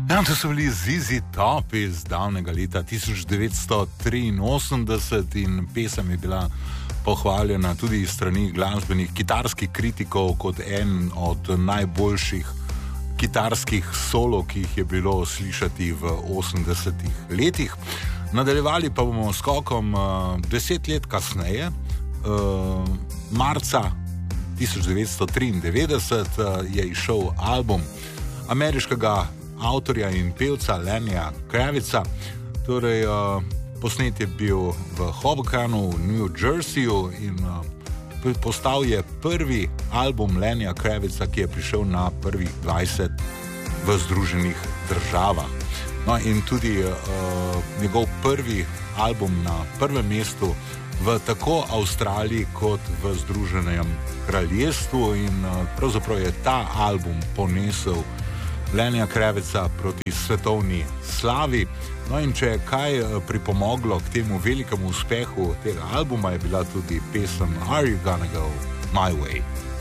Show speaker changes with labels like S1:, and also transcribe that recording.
S1: Ja, to so bili ZZ Top iz davnega leta 1983 in pesem je bila pohvaljena tudi iz strani glasbenih kitarskih kritikov kot en od najboljših kitarskih solo, ki jih je bilo slišati v 80-ih letih. Nadaljevali pa bomo skokom 10 let kasneje, marca 1993 je izšel album ameriškega avtorja in pevca Lennyja Kravica. Torej, posnet je bil v Hobokanu v New Jerseyju in postal je prvi album Lennyja Kravica, ki je prišel na prvih 20 v Združenih državah. No in tudi njegov prvi album na prvem mestu v tako Avstraliji kot v Združenem kraljestvu in pravzaprav je ta album ponesel Lennyja Kravica proti svetovni slavi. No in če je kaj pripomoglo k temu velikemu uspehu tega albuma, je bila tudi pesem Are You Gonna Go My Way?